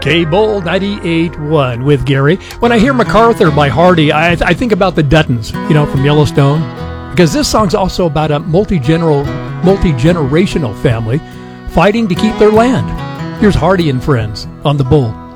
K-Bull 98.1 with Gary. When I hear MacArthur by Hardy, I think about the Duttons, from Yellowstone. Because this song's also about a multi-generational family fighting to keep their land. Here's Hardy and Friends on The Bull.